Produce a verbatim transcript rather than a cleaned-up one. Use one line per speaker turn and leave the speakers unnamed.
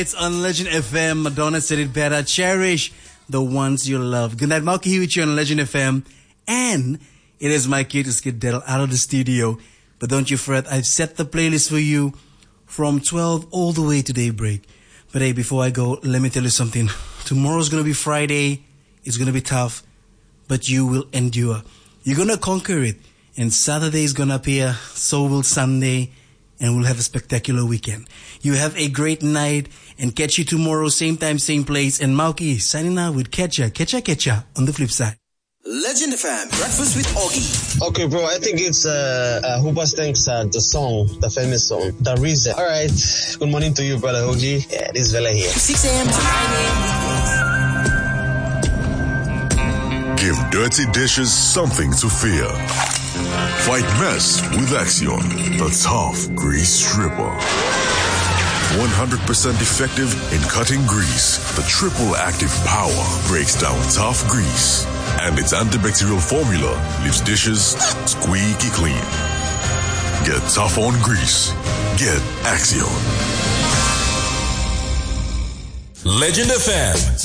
It's on Legend F M. Madonna said it better. Cherish the ones you love. Good night, Malky here with you on Legend F M. And it is my cue to skedaddle out of the studio. But don't you fret, I've set the playlist for you from twelve all the way to daybreak. But hey, before I go, let me tell you something. Tomorrow's going to be Friday. It's going to be tough, but you will endure. You're going to conquer it. And Saturday is going to appear, so will Sunday. And we'll have a spectacular weekend. You have a great night, and catch you tomorrow, same time, same place. And Malky signing out with Ketcha, Ketcha, Ketcha on the flip side.
Legend F M, Breakfast with Augie.
Okay, bro, I think it's uh, uh Hoopas thanks uh, the song, the famous song, The Reason. All right, good morning to you, brother Augie. Yeah, this is Vela here.
six a.m. to nine a.m.
Give dirty dishes something to fear. Fight mess with Axion, the tough grease stripper. one hundred percent effective in cutting grease, the triple active power breaks down tough grease. And its antibacterial formula leaves dishes squeaky clean. Get tough on grease. Get Axion.
Legend F M.